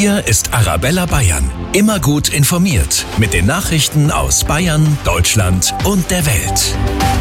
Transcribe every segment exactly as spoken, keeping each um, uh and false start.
Hier ist Arabella Bayern. Immer gut informiert mit den Nachrichten aus Bayern, Deutschland und der Welt.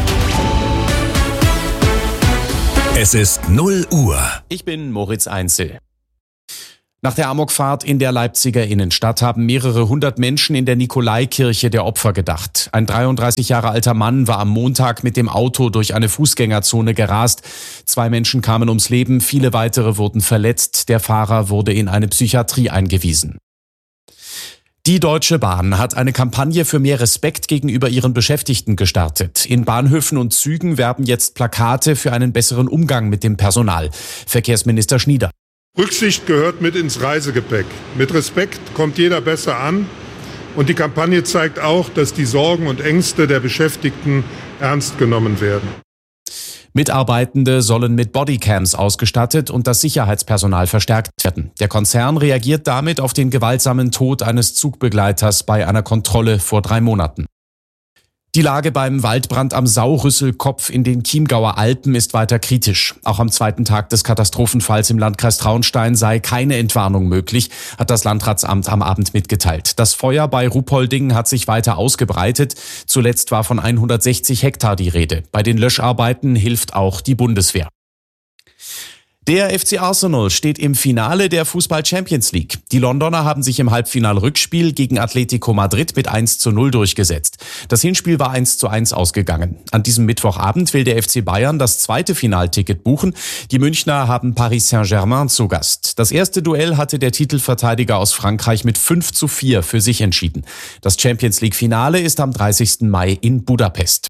Es ist null Uhr. Ich bin Moritz Einzel. Nach der Amokfahrt in der Leipziger Innenstadt haben mehrere hundert Menschen in der Nikolaikirche der Opfer gedacht. Ein dreiunddreißig Jahre alter Mann war am Montag mit dem Auto durch eine Fußgängerzone gerast. Zwei Menschen kamen ums Leben, viele weitere wurden verletzt. Der Fahrer wurde in eine Psychiatrie eingewiesen. Die Deutsche Bahn hat eine Kampagne für mehr Respekt gegenüber ihren Beschäftigten gestartet. In Bahnhöfen und Zügen werben jetzt Plakate für einen besseren Umgang mit dem Personal. Verkehrsminister Schnieder. Rücksicht gehört mit ins Reisegepäck. Mit Respekt kommt jeder besser an. Und die Kampagne zeigt auch, dass die Sorgen und Ängste der Beschäftigten ernst genommen werden. Mitarbeitende sollen mit Bodycams ausgestattet und das Sicherheitspersonal verstärkt werden. Der Konzern reagiert damit auf den gewaltsamen Tod eines Zugbegleiters bei einer Kontrolle vor drei Monaten. Die Lage beim Waldbrand am Saurüsselkopf in den Chiemgauer Alpen ist weiter kritisch. Auch am zweiten Tag des Katastrophenfalls im Landkreis Traunstein sei keine Entwarnung möglich, hat das Landratsamt am Abend mitgeteilt. Das Feuer bei Ruhpolding hat sich weiter ausgebreitet. Zuletzt war von hundertsechzig Hektar die Rede. Bei den Löscharbeiten hilft auch die Bundeswehr. Der F C Arsenal steht im Finale der Fußball-Champions League. Die Londoner haben sich im Halbfinal-Rückspiel gegen Atletico Madrid mit eins zu null durchgesetzt. Das Hinspiel war eins zu eins ausgegangen. An diesem Mittwochabend will der F C Bayern das zweite Finalticket buchen. Die Münchner haben Paris Saint-Germain zu Gast. Das erste Duell hatte der Titelverteidiger aus Frankreich mit fünf zu vier für sich entschieden. Das Champions League-Finale ist am dreißigsten Mai in Budapest.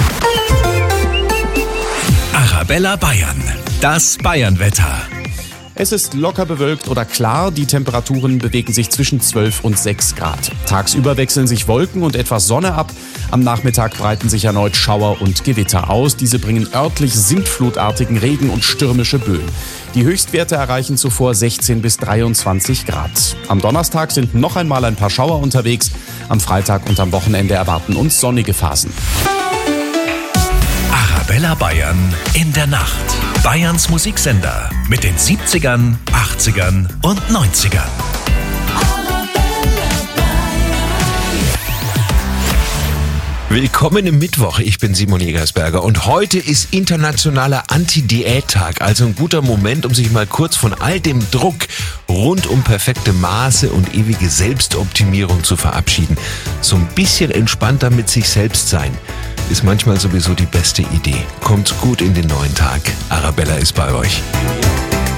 Arabella Bayern. Das Bayernwetter. Es ist locker bewölkt oder klar, die Temperaturen bewegen sich zwischen zwölf und sechs Grad. Tagsüber wechseln sich Wolken und etwas Sonne ab. Am Nachmittag breiten sich erneut Schauer und Gewitter aus. Diese bringen örtlich sintflutartigen Regen und stürmische Böen. Die Höchstwerte erreichen zuvor sechzehn bis dreiundzwanzig Grad. Am Donnerstag sind noch einmal ein paar Schauer unterwegs. Am Freitag und am Wochenende erwarten uns sonnige Phasen. Arabella Bayern in der Nacht. Bayerns Musiksender mit den siebzigern, achtzigern und neunzigern. Willkommen im Mittwoch, ich bin Simon Jägersberger und heute ist internationaler Anti-Diät-Tag, also ein guter Moment, um sich mal kurz von all dem Druck rund um perfekte Maße und ewige Selbstoptimierung zu verabschieden. So ein bisschen entspannter mit sich selbst sein ist manchmal sowieso die beste Idee. Kommt gut in den neuen Tag. Arabella ist bei euch.